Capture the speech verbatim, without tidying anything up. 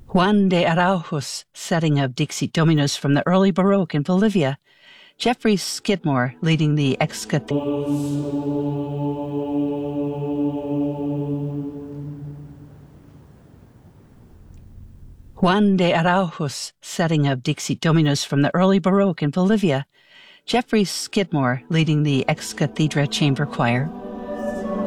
Juan de Araujo's setting of Dixit Dominus from the early Baroque in Bolivia. Jeffrey Skidmore leading the ex-cathedral. Juan de Araujo's setting of Dixit Dominus from the early Baroque in Bolivia. Jeffrey Skidmore leading the ex-cathedra chamber choir.